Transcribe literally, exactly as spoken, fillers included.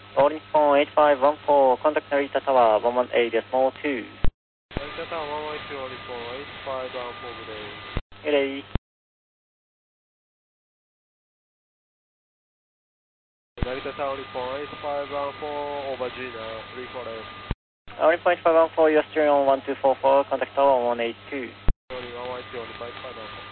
All Nippon eight five one four, contact Narita Tower one one eight decimal two. Narita Tower one one eight, All Nippon eight five one four, good day. Good day. Narita Tower Nippon eight five one four, over Gina, three four left. All Nippon eight five one four, you're steering on one two four four, contact Tower one one eight two. Sorry, one one eight, Nippon eight five one four.